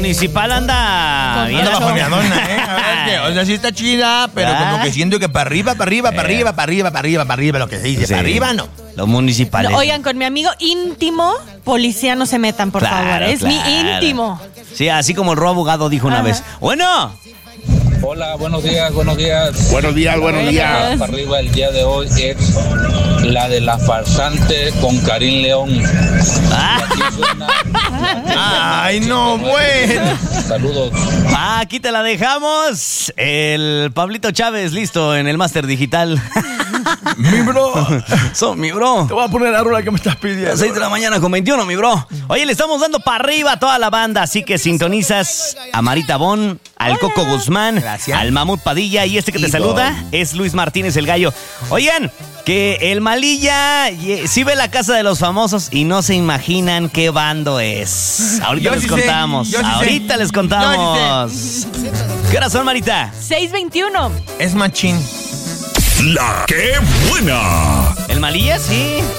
municipal anda bien. Anda bajoneadona, A ver, o sea, sí está chida, pero como que siento que para arriba, lo que se dice, Sí. para arriba no. Los municipales. Oigan, con mi amigo íntimo, policía no se metan, por favor. Es mi íntimo. Sí, así como el Ro Abogado dijo una vez. Bueno. Hola, buenos días. Buenos días. Para arriba el día de hoy es la de la farsante con Karim León. Ay, no, bueno. Saludos. Aquí te la dejamos. El Pablito Chávez, listo, en el máster digital. Mi bro. Mi bro. Te voy a poner la rola que me estás pidiendo. 6 de la mañana con 21, mi bro. Oye, le estamos dando para arriba a toda la banda, así que sintonizas a Marita Bon, al Coco Guzmán, Gracias. al Mamut Padilla y este que te saluda es Luis Martínez el Gallo. Oigan, que el Malilla sí ve La Casa de los Famosos y no se imaginan qué bando es. Ahorita Yo les sí sé, contamos. yo sí sé. Ahorita les contamos. ¿Qué horas son, Marita? 6:21. Es machín. La que buena. El Malilla, sí.